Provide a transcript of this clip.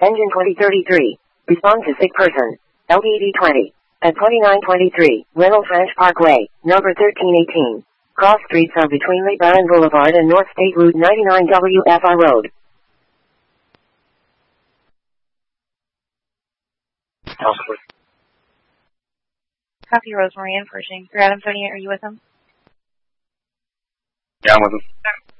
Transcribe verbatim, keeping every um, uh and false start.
Engine twenty thirty-three. Respond to sick person. L P D twenty. At twenty-nine twenty-three, Reynolds Ranch Parkway, number thirteen eighteen. Cross streets are between Lee Baron Boulevard and North State Route ninety-nine W F R Road. Copy, Rosemary and Pershing. You're Adam seventy-eight, are you with him? Yeah, I'm with him.